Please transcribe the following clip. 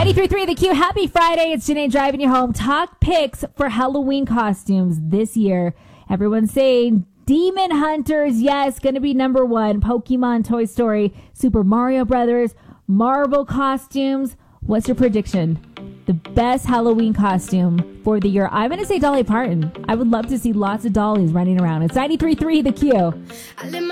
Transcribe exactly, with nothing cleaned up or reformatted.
ninety-three point three The Q. Happy Friday. It's Janae driving you home. Talk picks for Halloween costumes this year. Everyone's saying Demon Hunters, yes, going to be number one. Pokemon, Toy Story, Super Mario Brothers, Marvel costumes. What's your prediction? The best Halloween costume for the year. I'm going to say Dolly Parton. I would love to see lots of dollies running around. It's ninety-three point three The Q.